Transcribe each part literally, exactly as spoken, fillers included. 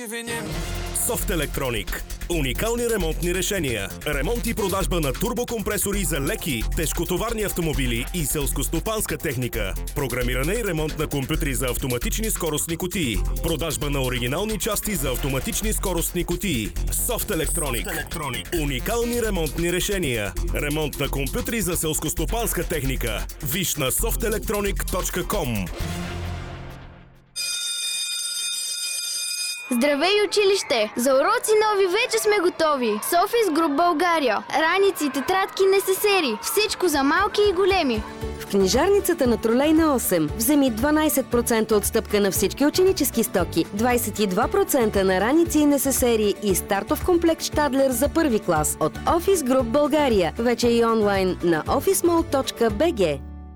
шевенем. Софт Електроник. Уникални ремонтни решения. Ремонт и продажба на турбокомпресори за леки, тежкотоварни автомобили и селскостопанска техника. Програмиране и ремонт на компютри за автоматични скоростни кутии. Продажба на оригинални части за автоматични скоростни кутии. Софт Електроник. Уникални ремонтни решения. Ремонт на компютри за селскостопанска техника. Виж на софт електроник точка ком. Здравей, училище! За уроци нови вече сме готови! Софис Груп България. Раници, тетрадки, несесери. Всичко за малки и големи. В книжарницата на Тролейна осем вземи дванайсет процента отстъпка на всички ученически стоки, двайсет и два процента на раници и несесери и стартов комплект Штадлер за първи клас от Офис Груп България. Вече и онлайн на офис мол точка би джи.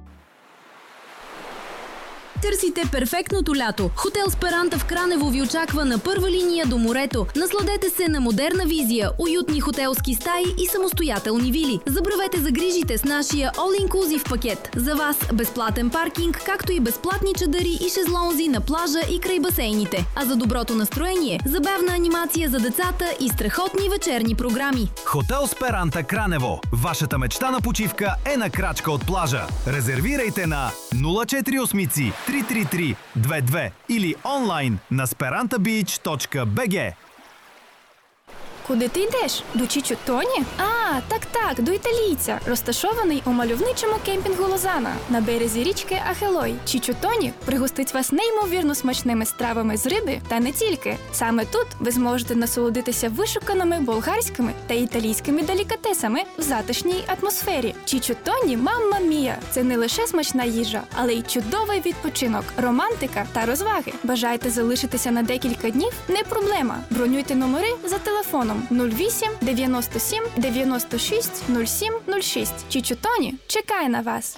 Търсите перфектното лято. Хотел Сперанта в Кранево ви очаква на първа линия до морето. Насладете се на модерна визия, уютни хотелски стаи и самостоятелни вили. Забравете загрижите с нашия all-inclusive пакет. За вас безплатен паркинг, както и безплатни чадъри и шезлонзи на плажа и край басейните. А за доброто настроение, забавна анимация за децата и страхотни вечерни програми. Хотел Сперанта Кранево. Вашата мечта на почивка е на крачка от плажа. Резервирайте на нула четири осем три три три две две или онлайн на сперанта бич точка би джи. Куди ти йдеш? До Чічо Тоні? А, так-так, до італійця, розташований у мальовничому кемпінгу Лозана на березі річки Ахелой. Чічо Тоні пригостить вас неймовірно смачними стравами з риби та не тільки. Саме тут ви зможете насолодитися вишуканими болгарськими та італійськими делікатесами в затишній атмосфері. Чічо Тоні, мамма мія! Це не лише смачна їжа, але й чудовий відпочинок, романтика та розваги. Бажаєте залишитися на декілька днів? Не проблема. Бронюйте номери за телефоном нуль вісім дев'яносто сім дев'яносто шість нуль сім нуль шість. Чічо Тоні чекає на вас.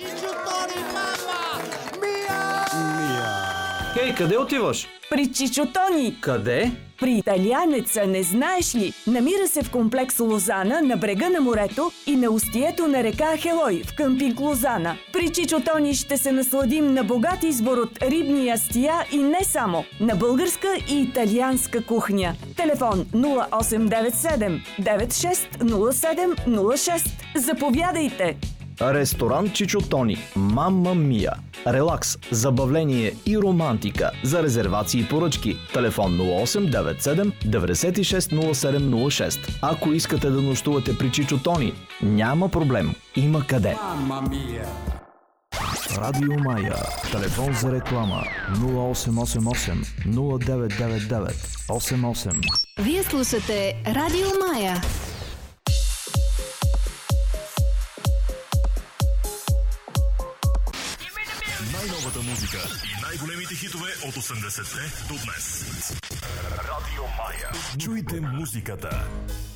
Хей, къде отиваш? При Чичо Тони. Къде? При италианеца, не знаеш ли? Намира се в комплекс Лозана на брега на морето и на устието на река Ахелой в къмпинг Лозана. При Чичо Тони ще се насладим на богат избор от рибни ястия и не само, на българска и италианска кухня. Телефон нула осем девет седем девет шест нула седем нула шест. Заповядайте! Ресторант Чичо Тони. Мамма мия. Релакс, забавление и романтика. За резервации и поръчки. Телефон нула осем девет седем девет шест нула седем нула шест. Ако искате да нощувате при Чичо Тони, няма проблем. Има къде. Мамма мия. Радио Мая. Телефон за реклама нула осем осем осем нула девет девет девет осем осем. Вие слушате Радио Мая. Най-новата музика и най-големите хитове от осемдесетте до днес. Радио Мая. Чуйте музиката.